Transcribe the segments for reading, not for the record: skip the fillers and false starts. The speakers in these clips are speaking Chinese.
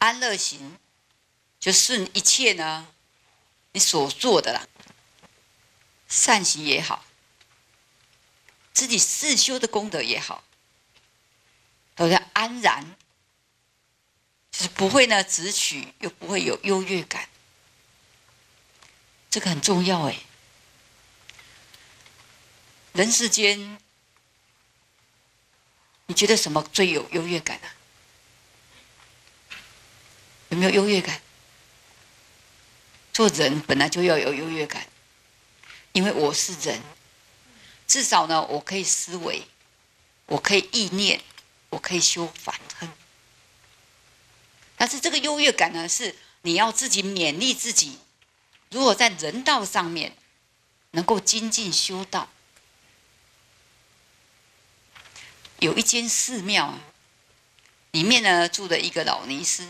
安乐行，就顺一切呢，你所做的啦，善行也好，自己自修的功德也好，都要安然，就是不会呢执取，又不会有优越感，这个很重要哎。人世间，你觉得什么最有优越感啊？有没有优越感？做人本来就要有优越感，因为我是人，至少呢，我可以思维，我可以意念，我可以修反恨。但是这个优越感呢，是你要自己勉励自己，如果在人道上面能够精进修道。有一间寺庙啊，里面呢住了一个老尼师。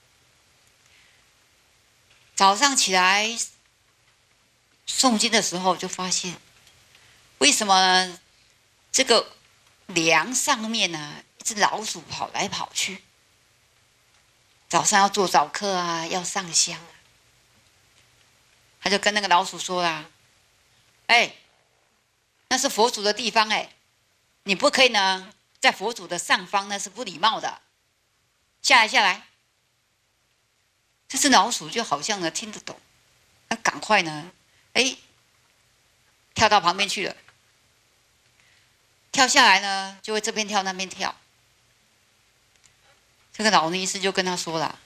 早上起来诵经的时候，就发现为什么这个梁上面呢，一只老鼠跑来跑去。早上要做早课啊，要上香啊，他就跟那个老鼠说啦：“哎，那是佛祖的地方哎，你不可以呢，在佛祖的上方呢是不礼貌的，下来下来。”这只老鼠就好像呢听得懂，那赶快呢，跳到旁边去了。跳下来呢，就会这边跳那边跳。这个老尼师就跟他说了：“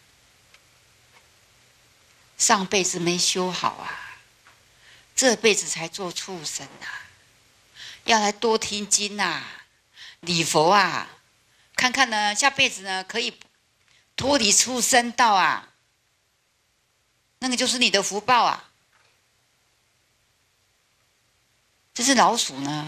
上辈子没修好啊，这辈子才做畜生啊，要来多听经啊，礼佛啊，看看呢，下辈子呢可以脱离畜生道啊，那个就是你的福报啊。”这只老鼠呢，